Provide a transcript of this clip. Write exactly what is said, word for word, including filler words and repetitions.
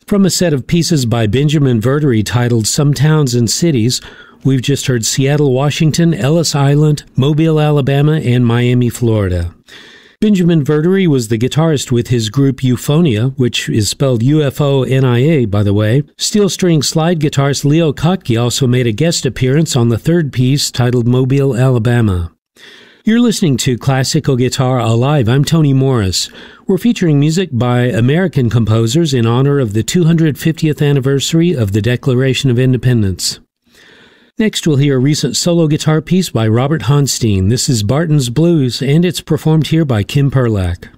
From a set of pieces by Benjamin Verdery titled Some Towns and Cities, we've just heard Seattle, Washington, Ellis Island, Mobile, Alabama, and Miami, Florida. Benjamin Verdery was the guitarist with his group Euphonia, which is spelled U F O N I A, by the way. Steel string slide guitarist Leo Kottke also made a guest appearance on the third piece titled Mobile, Alabama. You're listening to Classical Guitar Alive. I'm Tony Morris. We're featuring music by American composers in honor of the two hundred fiftieth anniversary of the Declaration of Independence. Next, we'll hear a recent solo guitar piece by Robert Honstein. This is Barton's Blues, and it's performed here by Kim Perlak.